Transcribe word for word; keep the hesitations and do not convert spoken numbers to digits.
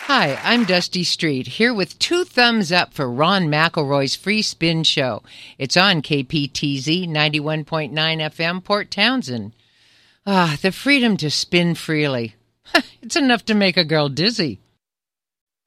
Hi, I'm Dusty Street, here with two thumbs up for Ron McElroy's Free Spin Show. It's on K P T Z ninety-one point nine F M, Port Townsend. Ah, the freedom to spin freely. It's enough to make a girl dizzy.